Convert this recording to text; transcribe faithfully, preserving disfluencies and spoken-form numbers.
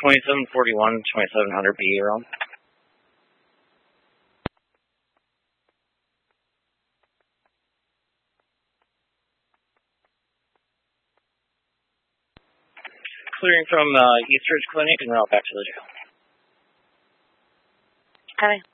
twenty-seven forty-one, twenty-seven hundred B around. Clearing from uh, East Ridge Clinic and route back to the jail. Okay.